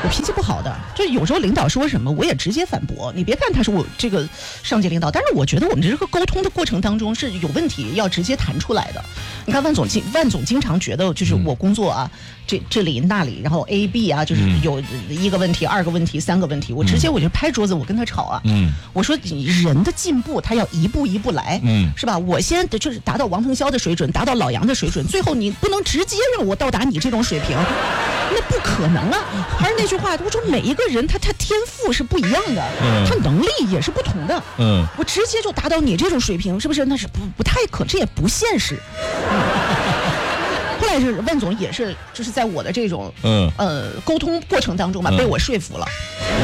我脾气不好的，就有时候领导说什么，我也直接反驳。你别看他是我这个上级领导，但是我觉得我们这个沟通的过程当中是有问题，要直接谈出来的。你看万总经常觉得就是我工作啊，这里那里，然后 A、B 啊，就是有1个问题、2个问题、3个问题，我直接我就拍桌子，我跟他吵啊。我说你人的进步，他要一步一步来，是吧？我先就是达到王鹏霄的水准，达到老杨的水准，最后你不能直接让我到达你这种水平，那不可能啊！还是那句话，我说每一个人他天赋是不一样的，他能力也是不同的。我直接就达到你这种水平，是不是？那是不太可，这也不现实。后来是万总也是，就是在我的这种沟通过程当中吧，被我说服了，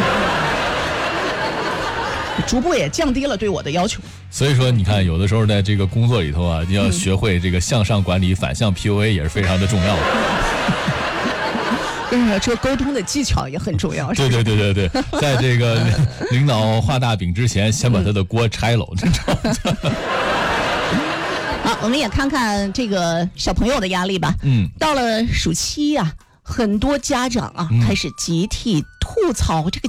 逐步也降低了对我的要求。 所以说，你看，有的时候在这个工作里头啊，你要学会这个向上管理、反向 PUA 也是非常的重要的。 这个沟通的技巧也很重要。 对，在这个领导画大饼之前，先把他的锅拆了。 好，我们也看看这个小朋友的压力吧。到了暑期啊，很多家长啊开始集体吐槽这个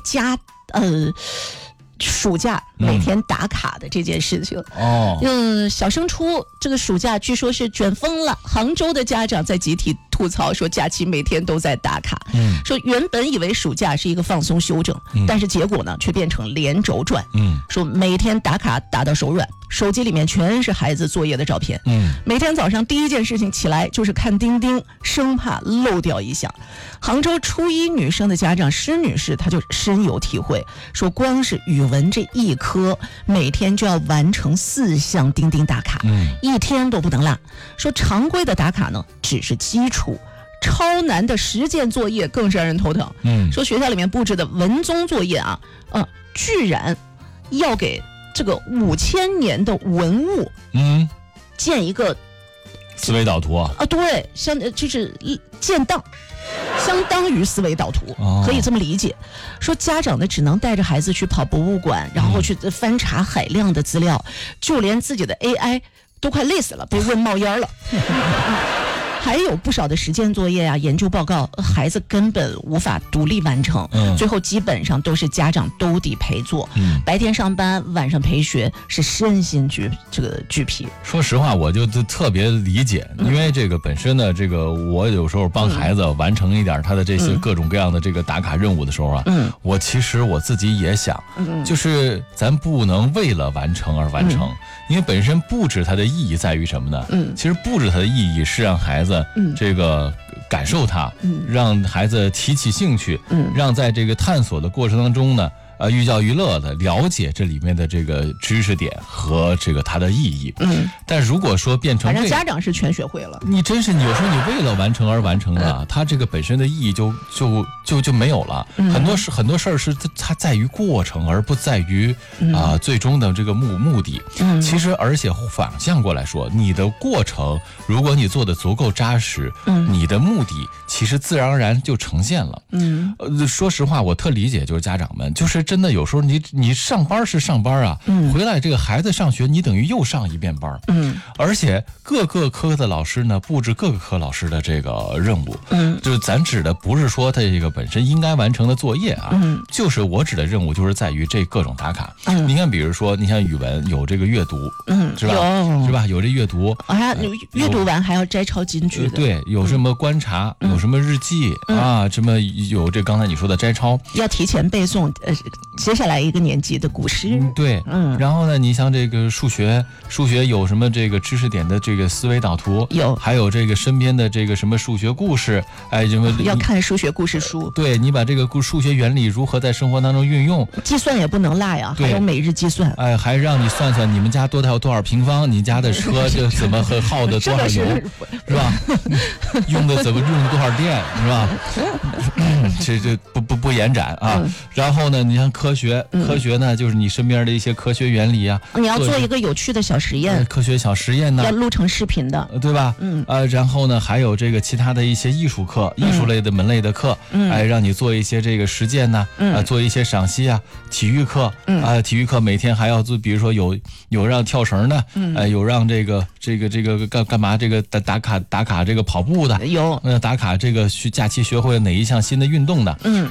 暑假每天打卡的这件事情。小升初这个暑假据说是卷疯了，杭州的家长在集体吐槽说假期每天都在打卡。说原本以为暑假是一个放松休整，但是结果呢却变成连轴转。说每天打卡打到手软，手机里面全是孩子作业的照片。每天早上第一件事情起来就是看钉钉，生怕漏掉一项。杭州初1女生的家长施女士，她就深有体会，说光是语文这一科每天就要完成4项钉钉打卡，一天都不能落。说常规的打卡呢只是基础，超难的实践作业更是让人头疼。说学校里面布置的文综作业啊，居然要给这个5000年的文物建一个思维导图啊。 对，就是建档，相当于思维导图，可以这么理解。说家长呢只能带着孩子去跑博物馆，然后去翻查海量的资料，就连自己的 AI 都快累死了，被问冒烟了。还有不少的实践作业啊、研究报告，孩子根本无法独立完成，最后基本上都是家长都得陪做。白天上班，晚上陪学，是身心俱疲。 说实话，我就特别理解，因为这个本身呢，这个我有时候帮孩子完成一点他的这些各种各样的这个打卡任务的时候啊，我其实我自己也想，就是咱不能为了完成而完成，因为本身布置它的意义在于什么呢？其实布置它的意义是让孩子这个感受它，让孩子提起兴趣，让在这个探索的过程当中呢，寓教于乐的了解这里面的这个知识点和这个它的意义。但如果说变成， 反正家长是全学会了， 你真是有时候你为了完成而完成的，它这个本身的意义就没有了。很多事儿是它在于过程，而不在于最终的这个目的。其实而且反向过来说，你的过程如果你做的足够扎实，你的目的其实自然而然就呈现了。说实话，我特理解就是家长们，就是真的有时候你上班是上班啊，回来这个孩子上学你等于又上一遍班。而且各个科的老师呢布置各个科老师的这个任务。就是咱指的不是说他这个本身应该完成的作业啊，就是我指的任务就是在于这各种打卡。你看比如说你像语文有这个阅读，是吧？有这阅读， 阅读完还要摘抄金句的。 对，有什么观察，有什么日记啊，什么有这刚才你说的摘抄， 要提前背诵接下来一个年级的古诗。 对，然后呢，你像这个数学有什么这个知识点的这个思维导图，还有这个身边的这个什么数学故事，什么要看数学故事书。 对，你把这个数学原理如何在生活当中运用， 计算也不能落呀，还有每日计算。 还让你算算你们家多少平方，你家的车就怎么耗的多少油，是吧？用的怎么用多少电，是吧？这不延展啊。然后呢，你像科学呢，就是你身边的一些科学原理啊。 你要做一个有趣的小实验， 科学小实验呢， 要录成视频的， 对吧？然后呢，还有这个其他的一些艺术课、艺术类的门类的课，让你做一些这个实践呢，做一些赏析啊。体育课体育课每天还要做，比如说有让跳绳的，有让这个干嘛这个打卡这个跑步的， 有打卡这个假期学会哪一项新的运动的，